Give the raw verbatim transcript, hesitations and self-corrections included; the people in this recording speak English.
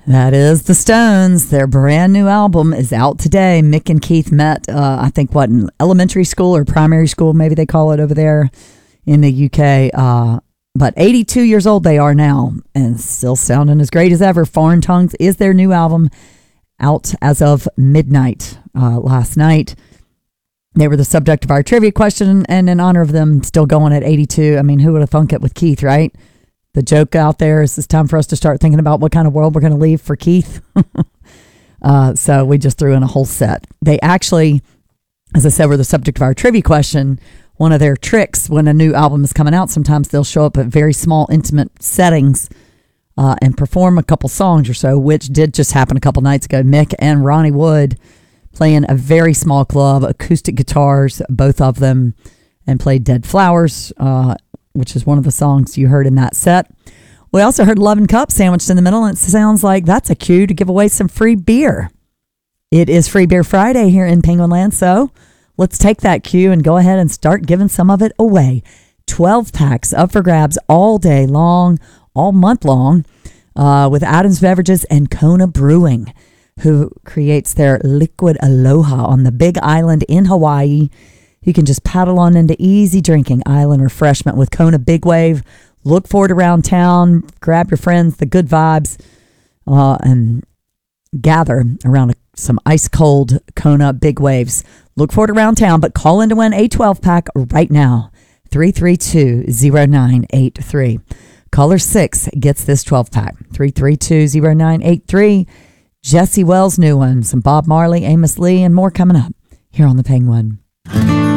That is the Stones. Their brand new album is out today. Mick and Keith met, uh, I think, what, in elementary school or primary school, maybe they call it over there in the U K. Uh, but eighty-two years old they are now and still sounding as great as ever. Foreign Tongues is their new album, out as of midnight uh, last night. They were the subject of our trivia question, and in honor of them still going at eighty-two, I mean, who would have thunk it with Keith, right? The joke out there is it's time for us to start thinking about what kind of world we're going to leave for Keith. uh, so we just threw in a whole set. They actually, as I said, were the subject of our trivia question. One of their tricks when a new album is coming out, sometimes they'll show up at very small, intimate settings uh, and perform a couple songs or so, which did just happen a couple nights ago. Mick and Ronnie Wood playing a very small club, acoustic guitars, both of them, and played Dead Flowers, uh, which is one of the songs you heard in that set. We also heard Love and Cup sandwiched in the middle, and it sounds like that's a cue to give away some free beer. It is Free Beer Friday here in Penguin Land, so let's take that cue and go ahead and start giving some of it away. twelve packs up for grabs all day long, all month long, uh, with Adams Beverages and Kona Brewing, who creates their Liquid Aloha on the Big Island in Hawaii. You can just paddle on into easy drinking island refreshment with Kona Big Wave. Look for it around town. Grab your friends, the good vibes, uh, and gather around a, some ice cold Kona Big Waves. Look for it around town, but call in to win a twelve pack right now. three three two, zero nine eight three. Caller six gets this twelve pack. three three two, zero nine eight three. Jesse Wells' new one. Some Bob Marley, Amos Lee, and more coming up here on The Penguin.